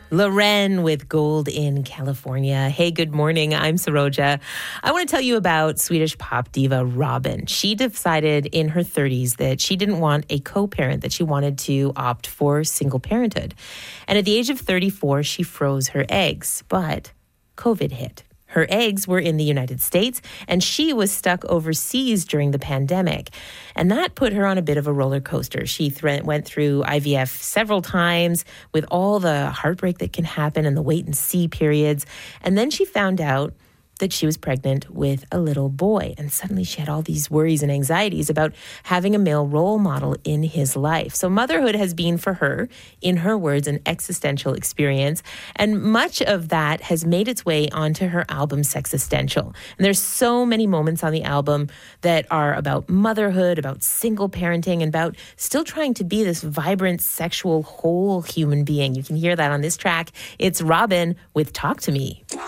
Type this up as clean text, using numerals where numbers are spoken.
Loren with Gold in California. Hey, good morning. I'm Saroja. I want to tell you about Swedish pop diva Robyn. She decided in her 30s that she didn't want a co-parent, that she wanted to opt for single parenthood. And at the age of 34, she froze her eggs, but COVID hit. Her eggs were in the United States, and she was stuck overseas during the pandemic. And that put her on a bit of a roller coaster. She went through IVF several times with all the heartbreak that can happen and the wait and see periods. And then she found out that she was pregnant with a little boy. And suddenly she had all these worries and anxieties about having a male role model in his life. So motherhood has been for her, in her words, an existential experience. And much of that has made its way onto her album, Sexistential. And there's so many moments on the album that are about motherhood, about single parenting, and about still trying to be this vibrant, sexual, whole human being. You can hear that on this track. It's Robyn with Talk to Me.